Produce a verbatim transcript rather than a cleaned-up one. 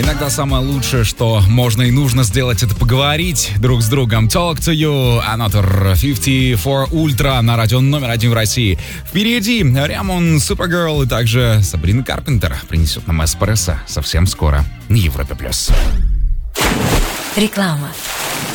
Иногда самое лучшее, что можно и нужно сделать, это поговорить друг с другом. Talk to you, Another пятьдесят четыре Ultra на радио номер один в России. Впереди Ремон, Supergirl и также Сабрина Карпентер принесет нам эспрессо совсем скоро на Европе+. Реклама.